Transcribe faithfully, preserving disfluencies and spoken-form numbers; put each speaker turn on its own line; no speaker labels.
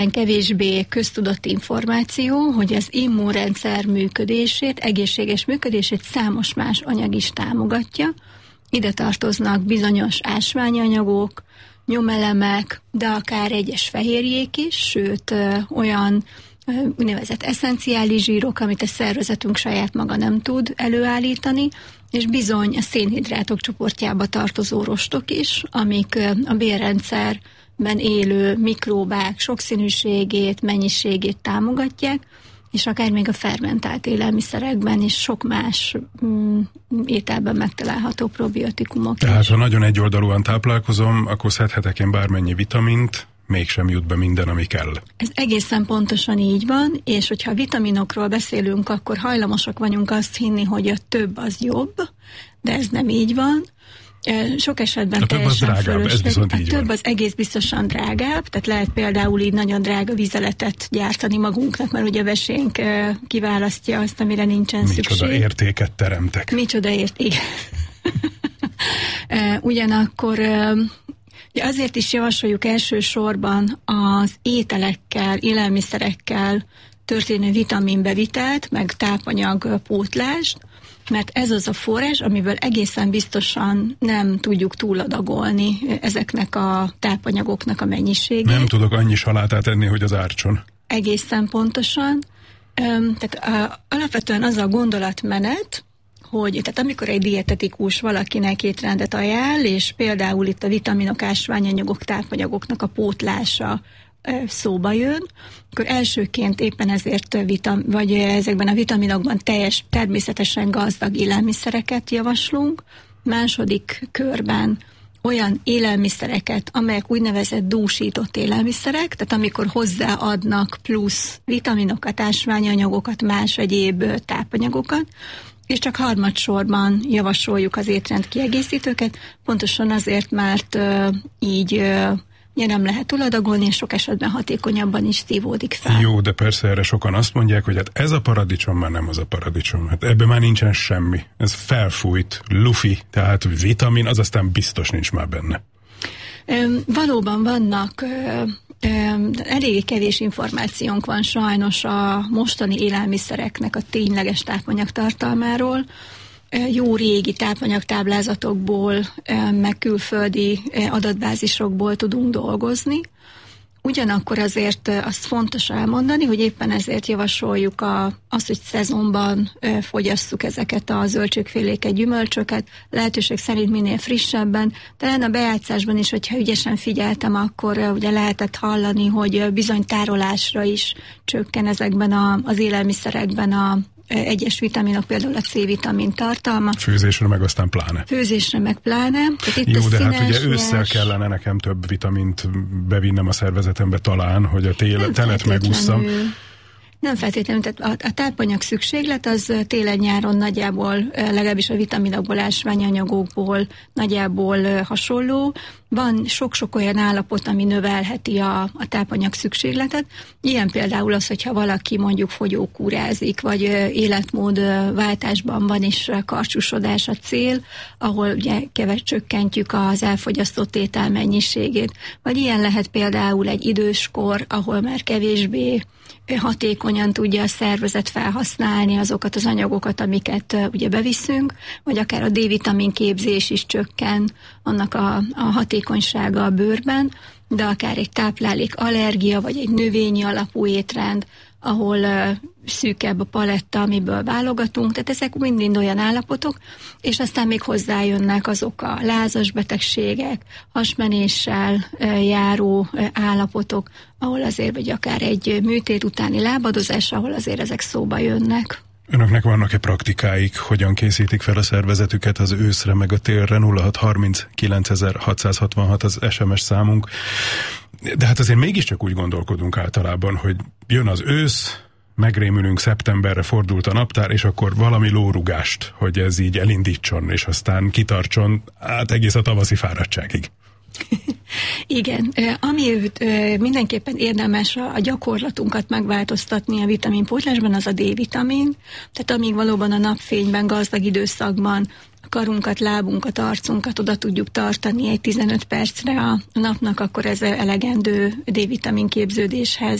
kevésbé köztudott információ, hogy az immunrendszer működését, egészséges működését számos más anyag is támogatja. Ide tartoznak bizonyos ásványanyagok, nyomelemek, de akár egyes fehérjék is, sőt ö, olyan ö, úgynevezett eszenciális zsírok, amit a szervezetünk saját maga nem tud előállítani, és bizony a szénhidrátok csoportjába tartozó rostok is, amik ö, a bélrendszerben élő mikróbák sokszínűségét, mennyiségét támogatják, és akár még a fermentált élelmiszerekben is sok más mm, ételben megtalálható probiotikumok.
Tehát
is.
ha nagyon egyoldalúan táplálkozom, akkor szedhetek én bármennyi vitamint, mégsem jut be minden, ami kell.
Ez egészen pontosan így van, és hogyha vitaminokról beszélünk, akkor hajlamosak vagyunk azt hinni, hogy a több az jobb, de ez nem így van. Sok esetben
a több az drágább, ez viszont így
A több
van.
az egész biztosan drágább, tehát lehet például így nagyon drága vizeletet gyártani magunknak, mert ugye a vesénk kiválasztja azt, amire nincsen
Micsoda
szükség.
Micsoda értéket teremtek.
Micsoda érték. Ugyanakkor ugye azért is javasoljuk elsősorban az ételekkel, élelmiszerekkel történő vitaminbevitelt, meg tápanyagpótlást, mert ez az a forrás, amiből egészen biztosan nem tudjuk túladagolni ezeknek a tápanyagoknak a mennyiségét.
Nem tudok annyi salátát enni, hogy az ártson.
Egészen pontosan. Tehát alapvetően az a gondolatmenet, hogy tehát amikor egy dietetikus valakinek étrendet ajánl, és például itt a vitaminok, ásványanyagok, tápanyagoknak a pótlása szóba jön, akkor elsőként éppen ezért vitam, vagy ezekben a vitaminokban teljes, természetesen gazdag élelmiszereket javaslunk. Második körben olyan élelmiszereket, amelyek úgynevezett dúsított élelmiszerek, tehát amikor hozzáadnak plusz vitaminokat, ásványanyagokat, más egyéb tápanyagokat, és csak harmadsorban javasoljuk az étrend kiegészítőket, pontosan azért, mert uh, így uh, ugye nem lehet túladagolni, és sok esetben hatékonyabban is szívódik fel.
Jó, de persze erre sokan azt mondják, hogy hát ez a paradicsom már nem az a paradicsom. Hát ebben már nincsen semmi. Ez felfújt, lufi, tehát vitamin, az aztán biztos nincs már benne.
Üm, valóban vannak, üm, elég kevés információnk van sajnos a mostani élelmiszereknek a tényleges tápanyagtartalmáról. Jó régi tápanyagtáblázatokból, meg külföldi adatbázisokból tudunk dolgozni. Ugyanakkor azért azt fontos elmondani, hogy éppen ezért javasoljuk a, azt, hogy szezonban fogyasszuk ezeket a zöldségféléket, gyümölcsöket, lehetőség szerint minél frissebben. Talán a bejátszásban is, hogyha ügyesen figyeltem, akkor ugye lehetett hallani, hogy bizony tárolásra is csökken ezekben a, az élelmiszerekben a egyes vitaminok, például a C-vitamin tartalma.
Főzésre meg aztán pláne.
Főzésre meg pláne.
Itt jó, de színes, hát ugye ősszel nyers... kellene nekem több vitamint bevinnem a szervezetembe talán, hogy a tél, telet megússzam.
Nem feltétlenül, tehát a, a tápanyag szükséglet az télen-nyáron nagyjából, legalábbis a vitaminokból, ásványanyagokból nagyjából hasonló. Van sok-sok olyan állapot, ami növelheti a, a tápanyag szükségletet. Ilyen például az, hogyha valaki mondjuk fogyókúrázik, vagy életmódváltásban van, és karcsúsodás a cél, ahol ugye keves csökkentjük az elfogyasztott étel mennyiségét. Vagy ilyen lehet például egy időskor, ahol már kevésbé hatékonyan tudja a szervezet felhasználni azokat az anyagokat, amiket ugye beviszünk, vagy akár a D-vitamin képzés is csökken, annak a, a hatékonysága a bőrben, de akár egy táplálék allergia, vagy egy növényi alapú étrend, ahol uh, szűkebb a paletta, amiből válogatunk, tehát ezek mind olyan állapotok, és aztán még hozzájönnek azok a lázas betegségek, hasmenéssel uh, járó uh, állapotok, ahol azért, vagy akár egy műtét utáni lábadozás, ahol azért ezek szóba jönnek.
Önöknek vannak-e praktikáik, hogyan készítik fel a szervezetüket az őszre meg a télre? nulla hat harminc kilencezer-hatszázhatvanhat az es em es számunk. De hát azért mégiscsak úgy gondolkodunk általában, hogy jön az ősz, megrémülünk, szeptemberre fordult a naptár, és akkor valami lórugást, hogy ez így elindítson, és aztán kitartson át egész a tavaszi fáradtságig.
Igen, ami mindenképpen érdemes a gyakorlatunkat megváltoztatni a vitaminpótlásban, az a D-vitamin, tehát amíg valóban a napfényben, gazdag időszakban a karunkat, lábunkat, arcunkat oda tudjuk tartani egy tizenöt percre a napnak, akkor ez elegendő D-vitamin képződéshez